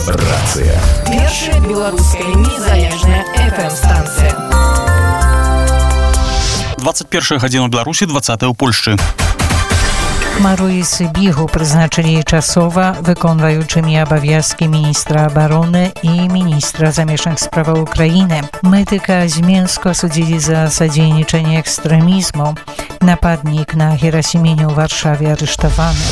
Рацыя. Першая беларуская незалежная FM-станція. 21 гадзіна ў Беларусі, 20 ў Польшчы. Хмару і Сыбігу прызначылі часова выконваючымі абавязкі міністра абароны і міністра замежных справаў Украіны. Медыка з Менска судзілі за садзейнічанне экстрэмізму. Нападнік на Герасімене ў Варшаве арыштаваны.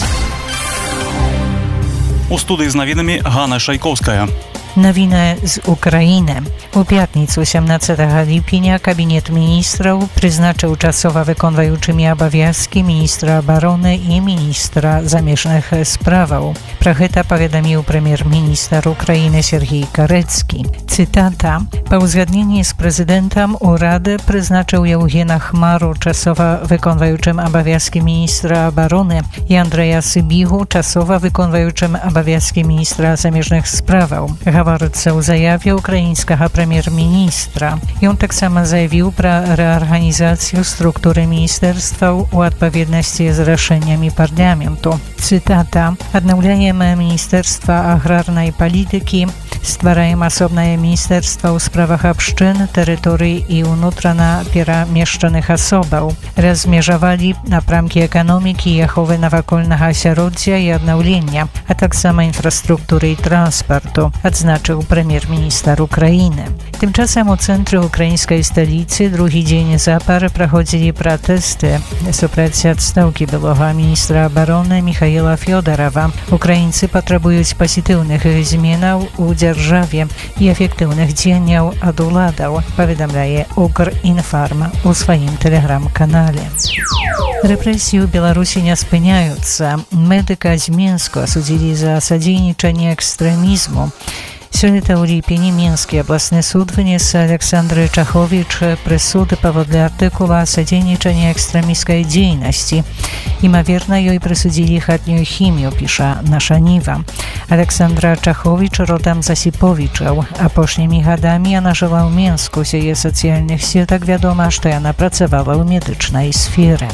У студыі з навінамі Ганна Шайкоўская. Навіна з Украіны. У пятніцу 17 ліпеня Кабінет міністраў прызначыў часова выконваючымі абавязкі міністра абароны і міністра замежных справаў. Пра гэта паведаміў прэм'ер-міністр Украіны Сергей Карэцкі. Цытата: «Па ўзгадненні з прэзідэнтам урад прызначыў Яўгена Хмару часова выконваючым абавязкі міністра абароны і Андрэя Сыбігу часова выконваючым абавязкі міністра замежных справаў». Гаворыцца ў заяве украінскага прэм'ер-міністра. Ён таксама заявіў пра рэарганізацыю структуры міністэрстваў у адпаведнасці з рашэннямі парламенту. Цытата: «Аднаўляем міністэрства аграрнай палітыкі, ствараем асобнае міністэрства ў справах абшчын, тэрыторый і ўнутрана перамешчаных асобаў. Размежавалі напрамкі эканомікі і аховы навакольнага асяроддзя і аднаўлення, а таксама інфраструктуры і транспарту», адзначыў прэм'ер-міністр Украіны. Тым часам у цэнтры украінскай сталіцы другі дзень запар праходзілі пратэсты супраць адстаўкі былога міністра абароны Міхаіла Фёдарава. Украінцы патрабуюць пазітыўных зменаў у дзяржаве і эфектыўных дзеянняў ад уладаў, паведамляе Укрінфарм у сваім тэлеграм-канале. Рэпрэсіі ў Беларусі не спыняюцца. Медыка з Менску асудзілі за садзейнічанне экстрэмізму. Сёлета ў ліпені Менскі абласны суд вынес Александры Чаховіч прысуд паводле артыкула садзейнічання экстрэміскай дзейнасці. Імаверна, ёй прысудзілі хатнюю хімію, піша наша Ніва. Александра Чаховіч родам з Асіповічаў. Апошнімі гадамі яна жыла ў Менску. З яе сацыяльных сетак вядома, што яна працавала ў медычнай сферы.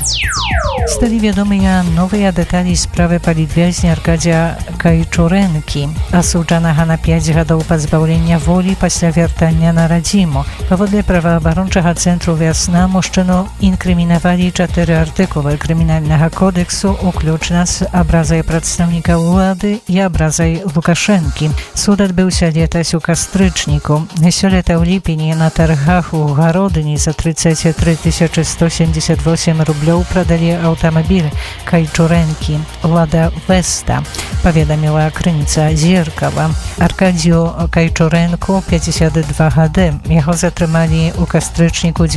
Сталі вядомыя новыя дэталі справы палітвязня Аркадзя Кайчурэнкі, асуджанага на 5 гадоў пазбаўлення волі пасля вяртання на радзіму. Паводле праваабарончага цэнтру «Вясна» мужчыну інкрымінавалі 4 артыкулы крымінальнага кодексу, уключна з абразай прадстаўніка ўлады і абразай Лукашэнкі. Суд адбыўся летась у кастрычніку. Сёлета ў ліпені на таргах у Гародыні за 33 178 рублёў прадалі аўтамабіль Кайчурэнкі «Лада Веста», паведаміла крыніца «Зеркала». Аркадзію Кайчурэнку 52 гады. Яго затрымалі ў кастрычніку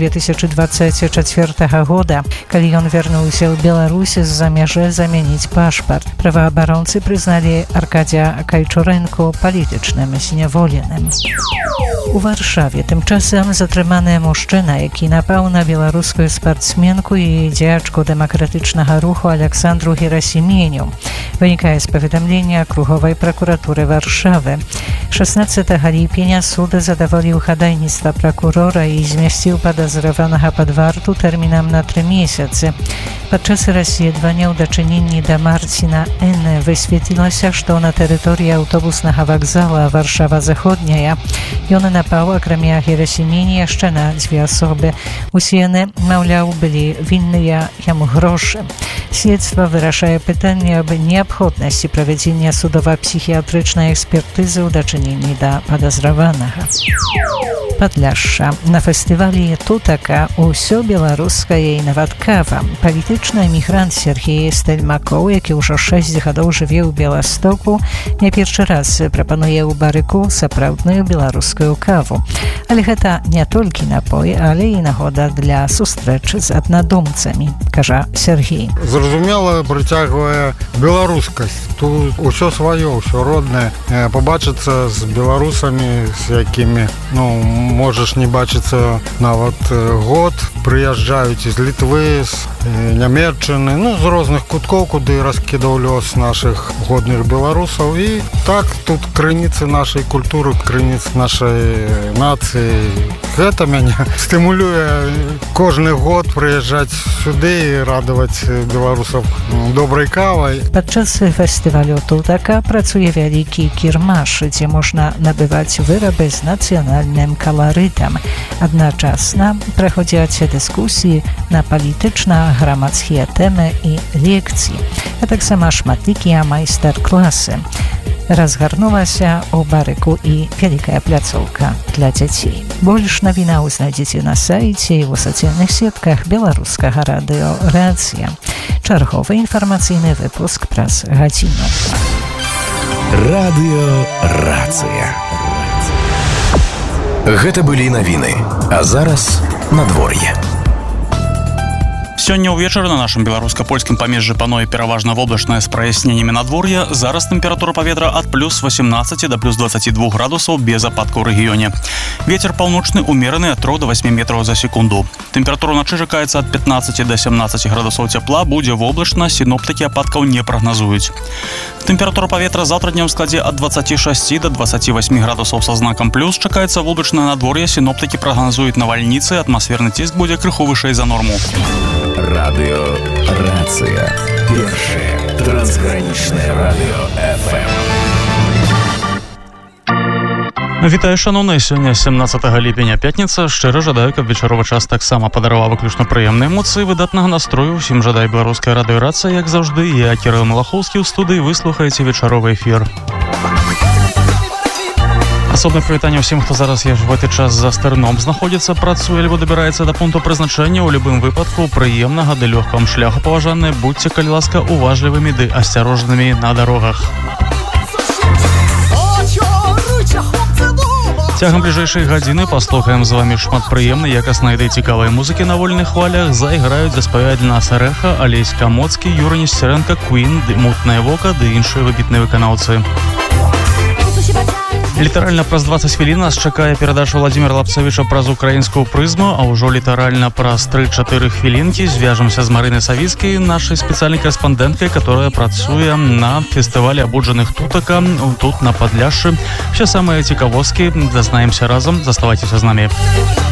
2024 года, калі ён вярнуўся ў Беларусь з-за мяжы замяніць пашпарт. Праваабаронцы прызналі Аркадзя Кайчурэнку палітычным зняволеным. У Варшаве тым часам затрыманы мужчына, які напаў на беларускую спартсменку і дзеячку дэмакратычнага руху Александру Герасіменю. Вынікае з паведамлення акруговай пракуратуры Варшавы. 16 ліпеня суд задаволіў хадайніцтва пракурора і змясціў падазраванага пад варту тэрмінам на 3 месяцы. Падчас расследавання ў дачыненні да Марціна Н. высветлілася, што на тэрыторыі аўтобуснага вакзала Варшава-Заходняя ён напаў, акрамя Герасімені, яшчэ на 2 асобы. Усе яны, маўляў, былі вінныя яму грошы. Следства вырашае пытанне аб неабходнасці правядзення судова-псіхіятрычнай экспертызы ў дачыненні да падазраванага. Падляшша. На фестывалі «Тутака» усё беларускае і нават кава. Палітычны эмігрант Сергей Стельмакоў, які ўжо 6 гадоў жыве ў Беластоку, не першы раз прапануе ў барыку сапраўдную беларускую каву. Але гэта не толькі напой, але і нагода для сустрэч з аднадумцамі, кажа Сергей. Зразумела, прыцягвае беларускасць. Тут усё сваё, усё роднае. Пабачыцца з беларусамі, з якімі, можаш не бачыцца нават год. Прыязджаюць з Літвы, з Нямецчыны, з розных куткоў, куды раскідаў лёс нашых годных беларусаў. І так тут крыніцы нашай культуры, крыніцы нашай нацыі, гэта мяне стымулюе кожны год прыязджаць сюды і радаваць беларусаў добрай кавай. Падчас фестывалю Тутака працуе вялікі кірмаш, дзе можна набываць вырабы з нацыянальным каларытам. Адначасна праходзяць дыскусіі на палітычна-грамадскія тэмы і лекцыі, а таксама шматлікія майстар-класы. Разгарнулася ў барыку і вялікая пляцоўка для дзяцей. Больш навінаў знайдзеце на сайце і ў сацыяльных сетках беларускага радыё «Рацыя». Чарговы інфармацыйны выпуск праз гадзіну. Радыё «Рацыя». Гэта былі навіны, а зараз надвор'е. Сёння ўвечары на нашым беларуска-польскім памежжы пануе пераважна воблачнае з праясненнямі надвор'я. Зараз тэмпература паветра ад плюс 18 да плюс 22 градусаў без ападкаў у рэгіёне. Вецер паўночны умераны ад 3 до 8 метраў за секунду. Тэмпература ўначы чакаецца ад 15 до 17 градусаў цяпла, будзе воблачна, сіноптыкі ападкаў не прагназуюць. Тэмпература паветра заўтра днём складзе ад 26 до 28 градусаў са знакам плюс. Чакаецца воблачнае надвор'е, сіноптыкі прагназуюць навальніцы, атмасферны ціск будзе крыху вышэй за норму. Радыё «Рацыя». Першае трансгранічнае радыё FM. Вітаю, шановныя, сёння 17 ліпеня, пятніца. Шчыра жадаю, каб вечаровы час таксама падараваў выключна прыемныя эмоцыі, выдатнага настрою. Усім жадаю беларуская радыё «Рацыя», як заўжды. Я Кірыл Малахоўскі ў студыі, вы слухаеце вечаровы эфір. Асобнае прывітанне ўсім, хто зараз в гэты час за стырном знаходзіцца, працуе альбо дабіраецца да пункту прызначэння. У любым выпадку прыемнага ды лёгкага шляху, паважаныя, будьце, калі ласка, уважлівымі ды асцярожнымі на дарогах. Цягам бліжэйшай гадзіны паслухаем з вамі шмат прыемнай, якаснай ды цікавай музыкі на вольных хвалях. Зайграюць, заспяваюць для нас Рэха, Алесь Камоцкі, Юрый Несцярэнка, Куін, Мутнае вока ды іншыя выбітныя выканаўцы. Літаральна праз 20 хвілін нас чакае перадача Владзіміра Лапцавіча праз украінскую прызму, а ўжо літаральна праз 3-4 хвілінкі звяжемся з Марынай Савіцкай, нашай спецыяльнай карэспандэнткай, которая працуе на фестывалі абуджаных Тутака тут на Падляшшы. Все самыя цікавосткі дазнаемся разам. Заставайцеся з намі.